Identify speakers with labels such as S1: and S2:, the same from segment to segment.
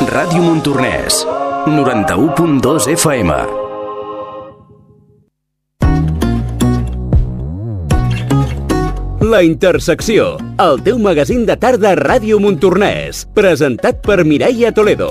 S1: Ràdio Montornès, 91.2 FM.
S2: La Intersecció, el teu magazín de tarda a Ràdio Montornès, presentat per Mireia Toledo.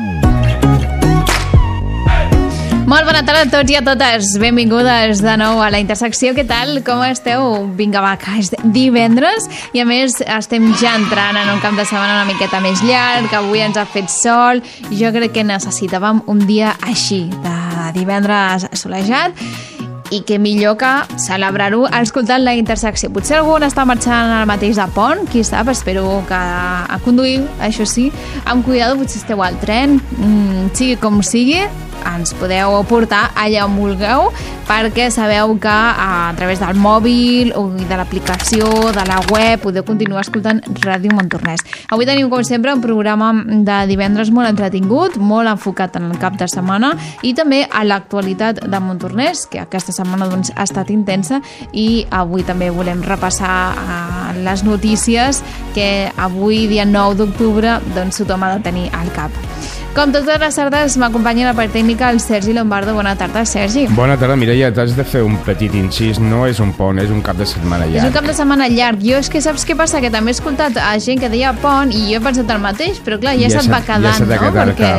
S3: Molt bona tarda a tots i a totes. Benvingudes de nou a La Intersecció. Què tal? Com esteu? Vinga, va, que és divendres i a més estem ja entrant en un cap de setmana una miqueta més llarg, que avui ens ha fet sol. Jo crec que necessitàvem un dia així, de divendres solejat, i que millor que celebrar-ho escoltant La Intersecció. Potser algú està marxant al mateix de pont, qui sap, espero que conduïu, això sí, amb cuidado, potser esteu al tren, sigui com sigui, ens podeu portar allà on vulgueu, perquè sabeu que a través del mòbil o de l'aplicació, de la web, podeu continuar escoltant Ràdio Montornès. Avui tenim, com sempre, un programa de divendres molt entretingut, molt enfocat en el cap de setmana i també a l'actualitat de Montornès, que aquesta setmana doncs, ha estat intensa, i avui també volem repassar les notícies que avui, dia 9 d'octubre, doncs tothom ha de tenir al cap. Com totes les tardes, m'acompanya la part tècnica el Sergi Lombardo. Bona tarda, Sergi.
S4: Bona tarda, Mireia. T'has de fer un petit incís. No és un pont, és un cap de setmana llarg.
S3: És un cap de setmana llarg. Jo és que saps què passa? Que també he escoltat a gent que deia pont i jo he pensat el mateix, però clar, ja se't va quedant, no? Perquè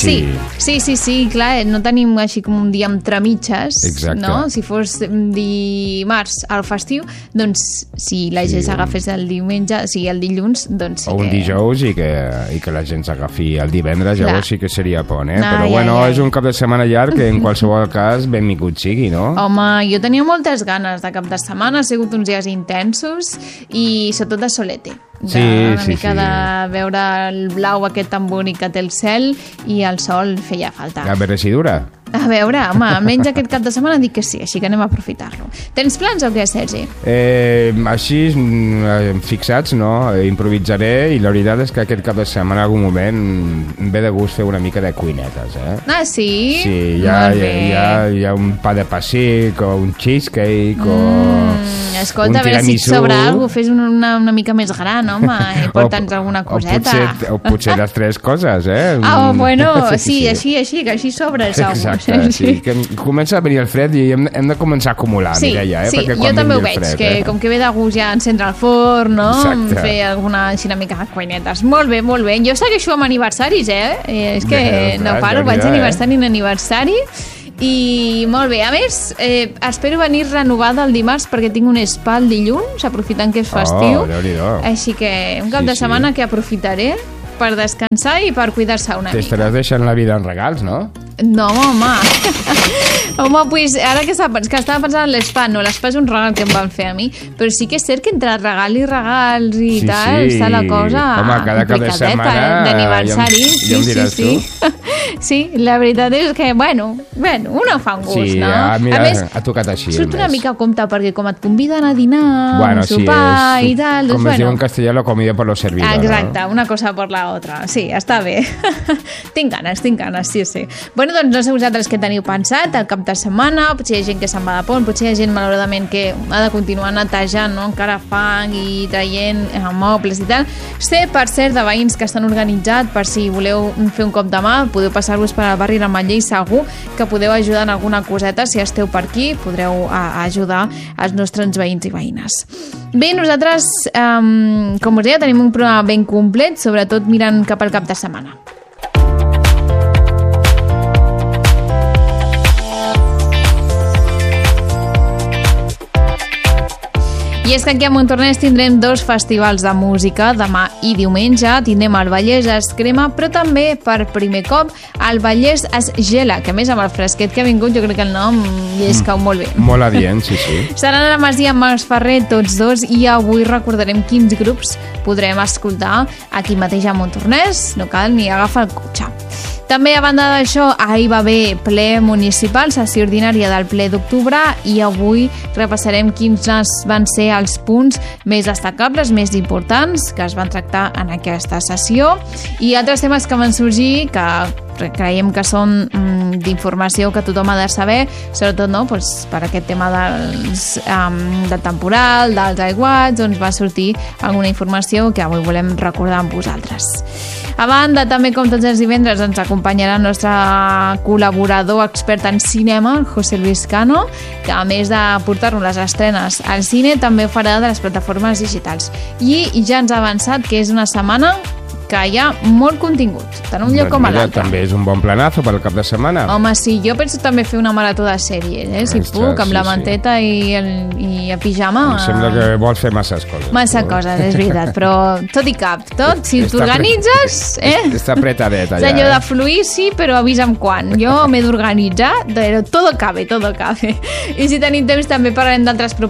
S3: sí, clar, no tenim així com un dia entre mitges.
S4: Exacte.
S3: No? Si fos dimarts al festiu, doncs si la gent s'agafés el diumenge, sí, el dilluns, doncs sí
S4: o un dijous i que la gent s'agafi el divendres, llavors sí que seria pont, però bueno, és un cap de setmana llarg que en qualsevol cas benvingut sigui, no?
S3: Home, jo tenia moltes ganes de cap de setmana, ha sigut uns dies intensos i sobretot de solete. Una mica de veure el blau aquest tan bonic que té el cel i el sol feia falta.
S4: A veure si dura.
S3: A veure, home, almenys aquest cap de setmana dic que sí, així que anem a aprofitar-lo. Tens plans o què, Sergi?
S4: Així, fixats, no? Improvisaré i la veritat és que aquest cap de setmana en algun moment em ve de gust fer una mica de cuinetes,
S3: Ah, sí?
S4: Sí, hi ha un pa de pessic o un cheesecake o
S3: escolta, a veure si et sobra alguna cosa, fes una mica més gran, home, i porta'ns alguna coseta.
S4: O potser les tres coses,
S3: bueno, sí, així, que així sobra, segur.
S4: Exacte, sí, que comença a venir el fred i hem de començar a acumular, Mireia,
S3: Sí, jo també ho veig, que com que ve de gust ja encendre el forn, no?
S4: Exacte.
S3: Fer alguna així una mica de cuinetes. Molt bé. Jo segueixo amb aniversaris, És que no paro, vaig aniversari en aniversari. I molt bé, a més espero venir renovada el dimarts perquè tinc un spa el dilluns, aprofitant que és festiu, així que un cap de setmana que aprofitaré per descansar i per cuidar-se una mica.
S4: T'estaràs deixant la vida en regals, no?
S3: No, home. Home, pues ara que estava pensant en l'spa, no, l'spa és un regal que em van fer a mi, però sí que és cert que entre regals i tal, està la cosa complicadeta, d'aniversari.
S4: Ja em diràs tu.
S3: Sí, la veritat és que, bueno, una fa un gust, no?
S4: Mira,
S3: a més,
S4: ha tocat així.
S3: Surt una mica a compte, perquè com et conviden a dinar, a sopar i tal...
S4: Com es diu en castellà, la comida per los servidos.
S3: Exacte, una cosa per la otra. Sí, està bé. Tinc ganes, sí. Bueno, doncs no sé vosaltres què teniu pensat el cap de setmana, potser hi ha gent que se'n va de pont, potser hi ha gent malauradament que ha de continuar netejant, no? Encara fang i traient mobles i tal. Sé, per cert, de veïns que estan organitzats per si voleu fer un cop de mà, podeu passar-vos per al barri Ramatller i segur que podeu ajudar en alguna coseta. Si esteu per aquí, podreu ajudar els nostres veïns i veïnes. Bé, nosaltres, com us deia, tenim un programa ben complet, sobretot mirant cap al cap de setmana. I és que aquí a Montornès tindrem 2 festivals de música, demà i diumenge. Tindrem el Vallès es crema, però també per primer cop el Vallès es gela, que a més amb el fresquet que ha vingut jo crec que el nom és cau molt bé.
S4: Molt adient, sí.
S3: Seran a la Masia Masferrer tots dos i avui recordarem quins grups podrem escoltar aquí mateix a Montornès, no cal ni agafar el cotxe. També, a banda d'això, ahir va haver ple municipal, sessió ordinària del ple d'octubre, i avui repassarem quins van ser els punts més destacables, més importants, que es van tractar en aquesta sessió, i altres temes que van sorgir, que creiem que són d'informació que tothom ha de saber, sobretot no, doncs, per aquest tema del temporal, dels aiguats, doncs va sortir alguna informació que avui volem recordar amb vosaltres. A banda, també, com tots els divendres, ens acompanyarà el nostre col·laborador expert en cinema, José Luis Cano, que a més de portar-nos les estrenes al cine, també ho farà de les plataformes digitals. I ja ens ha avançat que és una setmana que hi ha molt contingut, tant un lloc com a l'altre.
S4: També és un bon planazo pel cap de setmana.
S3: Home, sí, jo penso també fer una marató de sèries, si puc, amb la manteta i el pijama.
S4: Em sembla que vols fer masses coses.
S3: Massa coses, és veritat, però tot i cap, tot, si t'organitzes...
S4: Està apretadeta, ja.
S3: És allò de fluir, sí, però avisa'm quan. Jo m'he d'organitzar, però todo cabe. I si tenim temps també parlarem d'altres propostes